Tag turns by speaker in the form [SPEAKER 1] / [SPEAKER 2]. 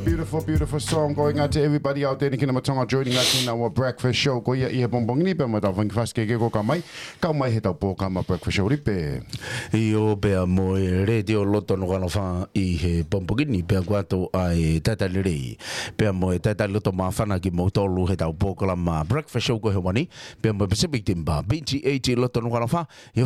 [SPEAKER 1] Beautiful, beautiful song going out to everybody out there in Kinamatonga joining us in our breakfast show. Ko ia I he bongbong ni pe ma tau whangi whaske ke ko ka mai he tau pō ka ma breakfast show ripe.
[SPEAKER 2] I o pea mo e radio loto no kano wha I he pompogini pea kuato ai tatali rei. Pea mo e tatali loto maa whana ki mo tolu he tau pō ka ma breakfast show ko he wani. Pea mo Pacific Timber, BGAG loto no kano wha.